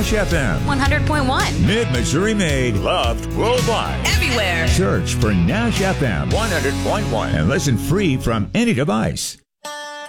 Nash FM. 100.1. Mid-Missouri made. Loved worldwide. Everywhere. Search for Nash FM 100.1. and listen free from any device.